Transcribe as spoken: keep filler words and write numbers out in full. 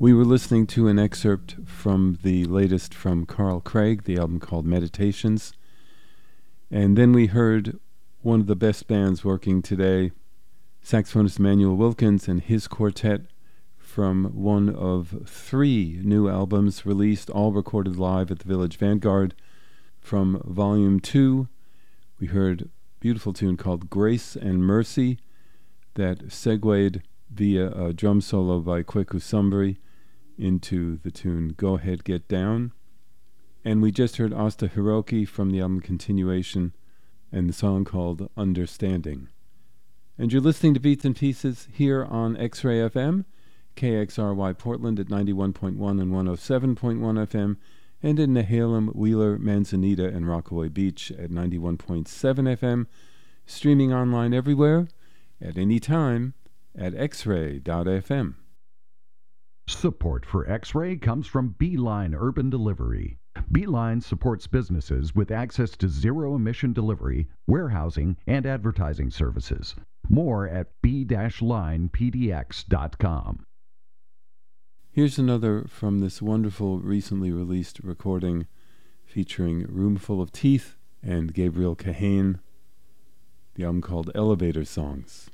We were listening to an excerpt from the latest from Carl Craig, the album called Meditations. And then we heard one of the best bands working today, saxophonist Manuel Wilkins and his quartet, from one of three new albums released, all recorded live at the Village Vanguard. From Volume two, we heard a beautiful tune called Grace and Mercy that segued via a drum solo by Kweku Sumbri into the tune Go Ahead Get Down. And we just heard Asta Hiroki from the album Continuation and the song called Understanding. And you're listening to Beats and Pieces here on X-Ray F M, K X R Y Portland at ninety-one point one and one oh seven point one F M, and in Nehalem, Wheeler, Manzanita, and Rockaway Beach at ninety-one point seven F M, streaming online everywhere, at any time, at x ray dot f m. Support for X-Ray comes from Beeline Urban Delivery. Beeline supports businesses with access to zero-emission delivery, warehousing, and advertising services. More at b dash line p d x dot com. Here's another from this wonderful recently released recording featuring Roomful of Teeth and Gabriel Kahane, the album called Elevator Songs.